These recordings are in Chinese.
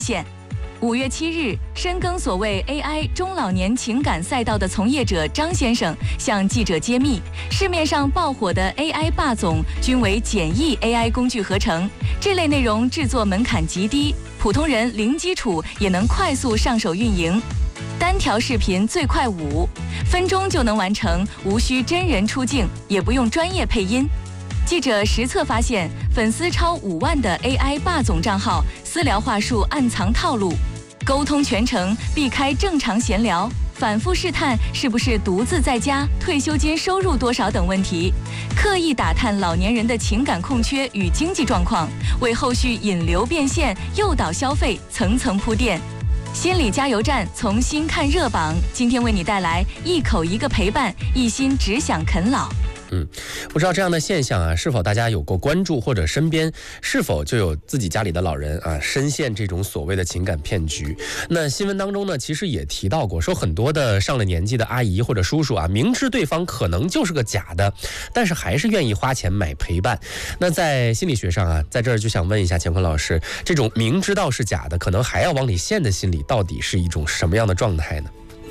现。5月7日，深耕所谓 AI 中老年情感赛道的从业者张先生向记者揭秘，市面上爆火的 AI 霸总均为简易 AI 工具合成，这类内容制作门槛极低，普通人零基础也能快速上手运营。单条视频最快5分钟就能完成，无需真人出镜，也不用专业配音。记者实测发现，粉丝超5万的 AI 霸总账号，私聊话术暗藏套路，沟通全程避开正常闲聊，反复试探是不是独自在家、退休金收入多少等问题，刻意打探老年人的情感空缺与经济状况，为后续引流变现、诱导消费层层铺垫。心理加油站从新看热榜，今天为你带来一口一个陪伴，一心只想啃老。 不知道这样的现象啊，是否大家有过关注，或者身边是否就有自己家里的老人啊深陷这种所谓的情感骗局？那新闻当中呢，其实也提到过，说很多的上了年纪的阿姨或者叔叔啊，明知对方可能就是个假的，但是还是愿意花钱买陪伴。那在心理学上啊，在这儿就想问一下乾坤老师，这种明知道是假的，可能还要往里陷的心理，到底是一种什么样的状态呢？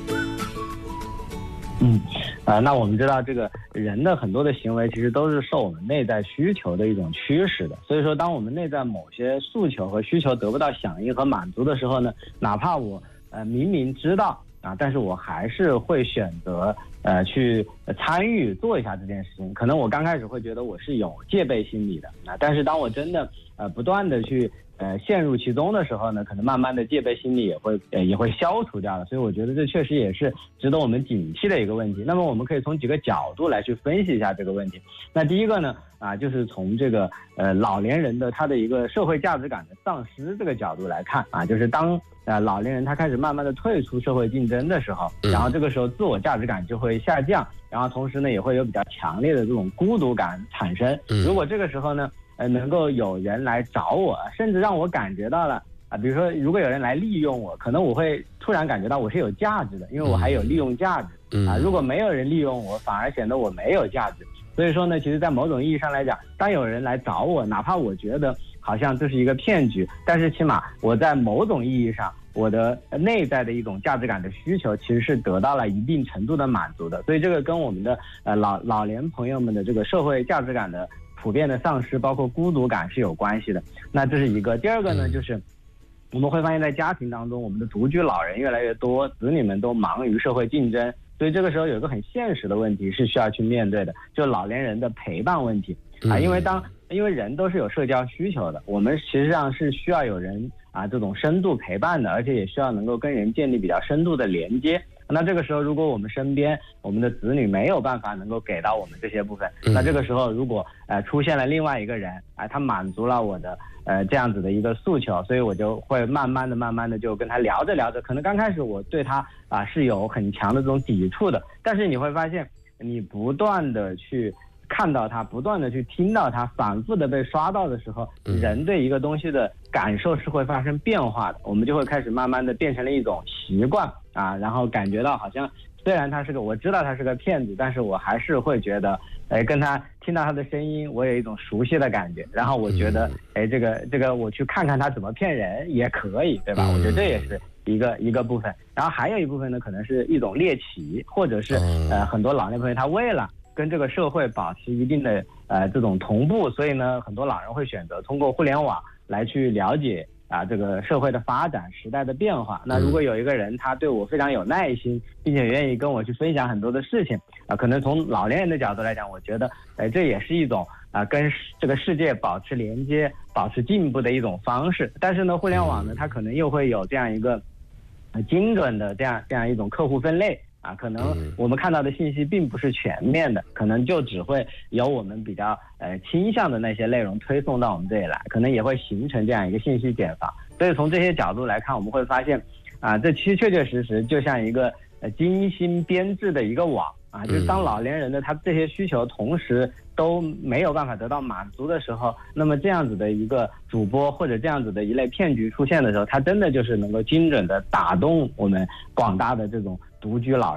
那我们知道这个人的很多的行为其实都是受我们内在需求的一种驱使的，所以说当我们内在某些诉求和需求得不到响应和满足的时候呢，哪怕我明明知道但是我还是会选择去参与做一下这件事情。可能我刚开始会觉得我是有戒备心理的但是当我真的不断的去陷入其中的时候呢，可能慢慢的戒备心理也会消除掉了。所以我觉得这确实也是值得我们警惕的一个问题。那么我们可以从几个角度来去分析一下这个问题。那第一个呢就是从这个老年人的他的一个社会价值感的丧失这个角度来看就是当老年人他开始慢慢的退出社会竞争的时候，然后这个时候自我价值感就会下降，然后同时呢也会有比较强烈的这种孤独感产生。如果这个时候呢能够有人来找我，甚至让我感觉到了比如说如果有人来利用我，可能我会突然感觉到我是有价值的，因为我还有利用价值如果没有人利用我，反而显得我没有价值。所以说呢，其实在某种意义上来讲，当有人来找我，哪怕我觉得好像这是一个骗局，但是起码我在某种意义上我的内在的一种价值感的需求其实是得到了一定程度的满足的。所以这个跟我们的老年朋友们的这个社会价值感的普遍的丧失，包括孤独感是有关系的。那这是一个。第二个呢，就是我们会发现在家庭当中，我们的独居老人越来越多，子女们都忙于社会竞争，所以这个时候有一个很现实的问题是需要去面对的，就老年人的陪伴问题因为人都是有社交需求的，我们实际上是需要有人这种深度陪伴的，而且也需要能够跟人建立比较深度的连接。那这个时候如果我们身边我们的子女没有办法能够给到我们这些部分，那这个时候如果出现了另外一个人他满足了我的这样子的一个诉求，所以我就会慢慢的就跟他聊着聊着，可能刚开始我对他是有很强的这种抵触的，但是你会发现你不断的去看到它，不断的去听到它，反复的被刷到的时候，人对一个东西的感受是会发生变化的，我们就会开始慢慢的变成了一种习惯然后感觉到好像虽然我知道他是个骗子，但是我还是会觉得跟他听到他的声音，我有一种熟悉的感觉，然后我觉得这个我去看看他怎么骗人也可以，对吧？我觉得这也是一个部分。然后还有一部分呢，可能是一种猎奇，或者是很多老年朋友他为了跟这个社会保持一定的这种同步，所以呢很多老人会选择通过互联网来去了解这个社会的发展、时代的变化。那如果有一个人他对我非常有耐心，并且愿意跟我去分享很多的事情可能从老年人的角度来讲，我觉得这也是一种跟这个世界保持连接、保持进步的一种方式。但是呢互联网呢它可能又会有这样一个精准的这样一种客户分类可能我们看到的信息并不是全面的，可能就只会有我们比较倾向的那些内容推送到我们这里来，可能也会形成这样一个信息茧房。所以从这些角度来看，我们会发现这其实确确实实就像一个精心编制的一个网就是当老年人的他这些需求同时都没有办法得到满足的时候，那么这样子的一个主播或者这样子的一类骗局出现的时候，它真的就是能够精准的打动我们广大的这种独居老人。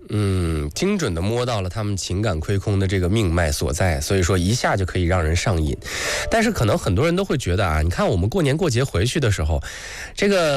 精准的摸到了他们情感亏空的这个命脉所在，所以说一下就可以让人上瘾。但是可能很多人都会觉得啊，你看我们过年过节回去的时候，这个